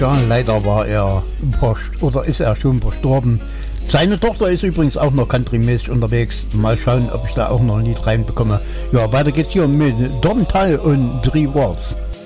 Tja, leider war er ist er schon verstorben. Seine Tochter ist übrigens auch noch countrymäßig unterwegs. Mal schauen, ob ich da auch noch ein Lied reinbekomme. Ja, weiter geht's hier mit Don Tall und Three Walls.